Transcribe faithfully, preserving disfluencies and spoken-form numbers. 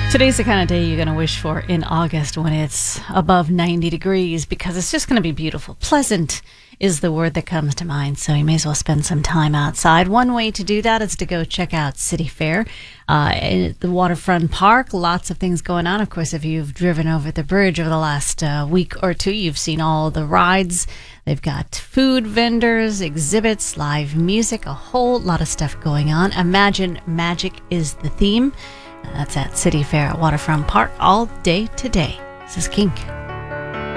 Today's the kind of day you're going to wish for in August when it's above ninety degrees because it's just going to be beautiful. Pleasant is the word that comes to mind, so you may as well spend some time outside. One way to do that is to go check out City Fair uh, at the Waterfront Park. Lots of things going on. Of course, if you've driven over the bridge over the last uh, week or two, you've seen all the rides. They've got food vendors, exhibits, live music, a whole lot of stuff going on. Imagine Magic is the theme. That's at City Fair at Waterfront Park all day today. This is Kink.